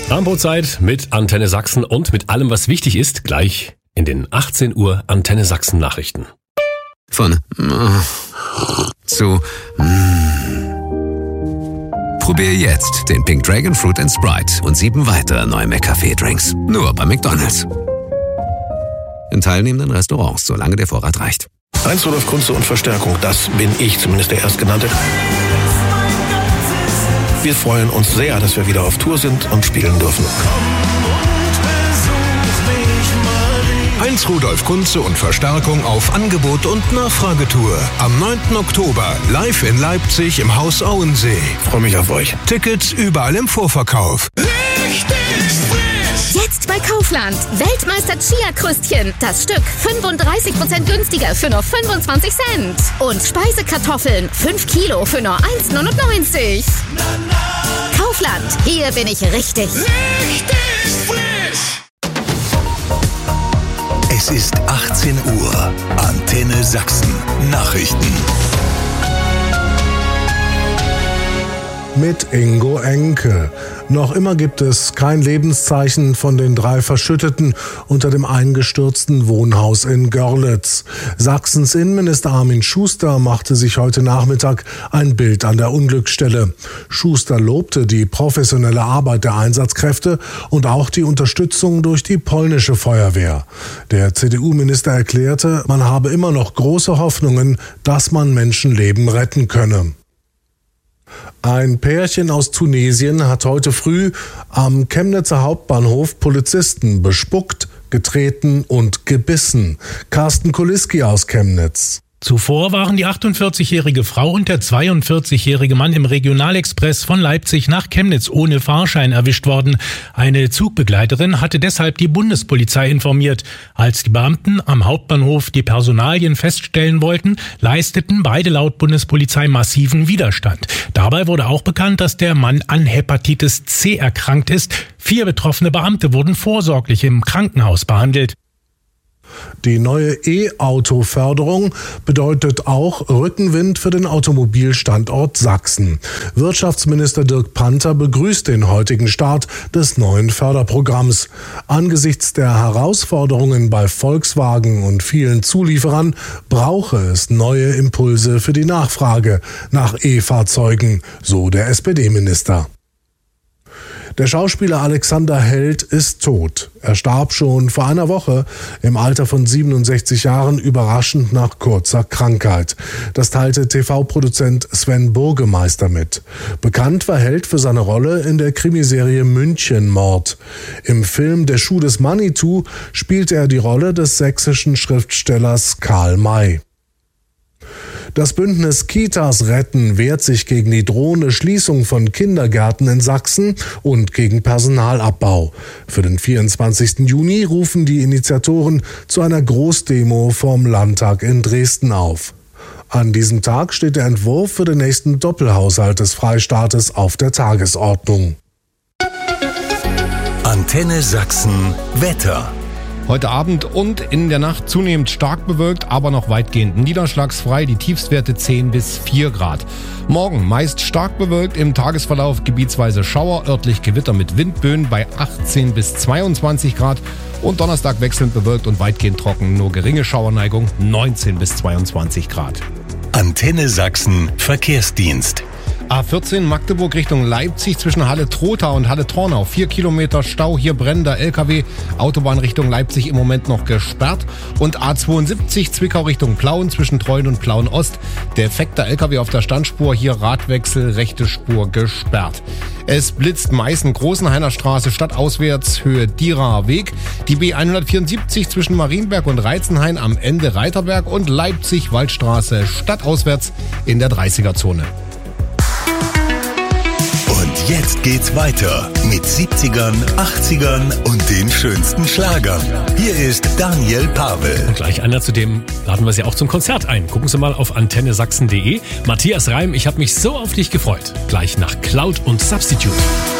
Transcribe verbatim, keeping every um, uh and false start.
Abendbrotzeit mit Antenne Sachsen und mit allem, was wichtig ist, gleich in den achtzehn Uhr Antenne Sachsen Nachrichten. Von zu Probier jetzt den Pink Dragon Fruit and Sprite und sieben weitere neue McCafé-Drinks. Nur bei McDonald's. In teilnehmenden Restaurants, solange der Vorrat reicht. Heinz Rudolf Kunze und Verstärkung, das bin ich, zumindest der Erstgenannte. Wir freuen uns sehr, dass wir wieder auf Tour sind und spielen dürfen. Heinz Rudolf Kunze und Verstärkung auf Angebot- und Nachfragetour. Am neunten Oktober live in Leipzig im Haus Auensee. Ich freue mich auf euch. Tickets überall im Vorverkauf. Jetzt bei Kaufland. Weltmeister Chia-Krüstchen. Das Stück fünfunddreißig Prozent günstiger für nur fünfundzwanzig Cent. Und Speisekartoffeln. fünf Kilo für nur eins neunundneunzig. Kaufland. Hier bin ich richtig. Richtig frisch. Es ist achtzehn Uhr. Antenne Sachsen. Nachrichten. Mit Ingo Enke. Noch immer gibt es kein Lebenszeichen von den drei Verschütteten unter dem eingestürzten Wohnhaus in Görlitz. Sachsens Innenminister Armin Schuster machte sich heute Nachmittag ein Bild an der Unglücksstelle. Schuster lobte die professionelle Arbeit der Einsatzkräfte und auch die Unterstützung durch die polnische Feuerwehr. Der C D U-Minister erklärte, man habe immer noch große Hoffnungen, dass man Menschenleben retten könne. Ein Pärchen aus Tunesien hat heute früh am Chemnitzer Hauptbahnhof Polizisten bespuckt, getreten und gebissen. Carsten Kuliski aus Chemnitz. Zuvor waren die achtundvierzigjährige Frau und der zweiundvierzigjährige Mann im Regionalexpress von Leipzig nach Chemnitz ohne Fahrschein erwischt worden. Eine Zugbegleiterin hatte deshalb die Bundespolizei informiert. Als die Beamten am Hauptbahnhof die Personalien feststellen wollten, leisteten beide laut Bundespolizei massiven Widerstand. Dabei wurde auch bekannt, dass der Mann an Hepatitis C erkrankt ist. Vier betroffene Beamte wurden vorsorglich im Krankenhaus behandelt. Die neue E-Auto-Förderung bedeutet auch Rückenwind für den Automobilstandort Sachsen. Wirtschaftsminister Dirk Panther begrüßt den heutigen Start des neuen Förderprogramms. Angesichts der Herausforderungen bei Volkswagen und vielen Zulieferern brauche es neue Impulse für die Nachfrage nach E-Fahrzeugen, so der S P D-Minister. Der Schauspieler Alexander Held ist tot. Er starb schon vor einer Woche im Alter von siebenundsechzig Jahren überraschend nach kurzer Krankheit. Das teilte T V-Produzent Sven Burgemeister mit. Bekannt war Held für seine Rolle in der Krimiserie Münchenmord. Im Film Der Schuh des Manitou spielte er die Rolle des sächsischen Schriftstellers Karl May. Das Bündnis Kitas retten wehrt sich gegen die drohende Schließung von Kindergärten in Sachsen und gegen Personalabbau. Für den vierundzwanzigsten Juni rufen die Initiatoren zu einer Großdemo vorm Landtag in Dresden auf. An diesem Tag steht der Entwurf für den nächsten Doppelhaushalt des Freistaates auf der Tagesordnung. Antenne Sachsen Wetter. Heute Abend und in der Nacht zunehmend stark bewölkt, aber noch weitgehend niederschlagsfrei, die Tiefstwerte zehn bis vier Grad. Morgen meist stark bewölkt, im Tagesverlauf gebietsweise Schauer, örtlich Gewitter mit Windböen bei achtzehn bis zweiundzwanzig Grad und Donnerstag wechselnd bewölkt und weitgehend trocken, nur geringe Schauerneigung neunzehn bis zweiundzwanzig Grad. Antenne Sachsen Verkehrsdienst. A vierzehn Magdeburg Richtung Leipzig zwischen Halle-Trotha und Halle-Tornau. Vier Kilometer Stau, hier brennender L K W. Autobahn Richtung Leipzig im Moment noch gesperrt. Und A zweiundsiebzig Zwickau Richtung Plauen zwischen Treuen und Plauen-Ost. Defekter L K W auf der Standspur, hier Radwechsel, rechte Spur gesperrt. Es blitzt Meißen-Großenhainer Straße stadtauswärts, Höhe Dieraer Weg. Die B hundertvierundsiebzig zwischen Marienberg und Reizenhain am Ende Reiterberg und Leipzig-Waldstraße stadtauswärts in der dreißiger-Zone. Und jetzt geht's weiter mit siebzigern, achtzigern und den schönsten Schlagern. Hier ist Daniel Pavel. Und gleich einer, zu dem laden wir Sie auch zum Konzert ein. Gucken Sie mal auf antenne sachsen punkt de. Matthias Reim, ich habe mich so auf dich gefreut. Gleich nach Cloud und Substitute.